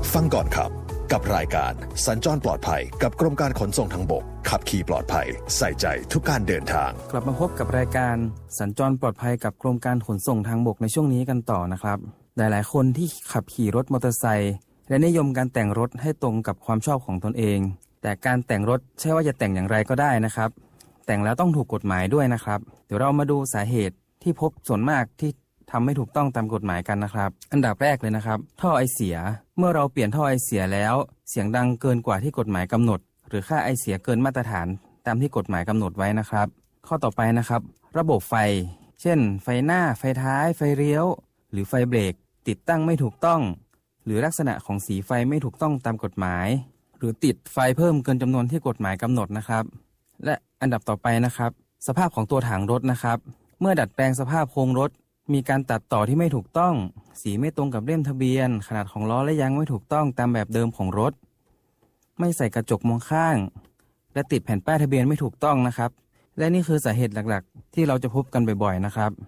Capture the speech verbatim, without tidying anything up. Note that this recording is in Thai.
ฟังก่อนขับกับรายการสัญจรปลอดภัยกับกรมการขนส่งทางบกขับขี่ปลอดภัยใส่ใจทุกการเดินทางกลับมาพบกับรายการสัญจรปลอดภัยกับกรมการขนส่งทางบกในช่วงนี้กันต่อนะครับหลายๆคนที่ขับขี่รถมอเตอร์ไซค์และนิยมการแต่งรถให้ตรงกับความชอบของตนเองแต่การแต่งรถใช่ว่าจะแต่งอย่างไรก็ได้นะครับแต่งแล้วต้องถูกกฎหมายด้วยนะครับเดี๋ยวเรามาดูสาเหตุที่พบส่วนมากที่ทำไม่ถูกต้องตามกฎหมายกันนะครับอันดับแรกเลยนะครับท่อไอเสียเมื่อเราเปลี่ยนท่อไอเสียแล้วเสียงดังเกินกว่าที่กฎหมายกำหนดหรือค่าไอเสียเกินมาตรฐานตามที่กฎหมายกำหนดไว้นะครับข้อต่อไปนะครับระบบไฟเช่นไฟหน้าไฟท้ายไฟเลี้ยวหรือไฟเบรกติดตั้งไม่ถูกต้องหรือลักษณะของสีไฟไม่ถูกต้องตามกฎหมายหรือติดไฟเพิ่มเกินจำนวนที่กฎหมายกำหนดนะครับและอันดับต่อไปนะครับสภาพของตัวถังรถนะครับเมื่อดัดแปลงสภาพโครงรถมีการตัดต่อที่ไม่ถูกต้องสีไม่ตรงกับเล่มทะเบียนขนาดของล้อและยางไม่ถูกต้องตามแบบเดิมของรถไม่ใส่กระจกมองข้างและติดแผ่นป้ายทะเบียนไม่ถูกต้องนะครับและนี่คือสาเหตุหลักๆที่เราจะพบกันบ่อยๆนะครับ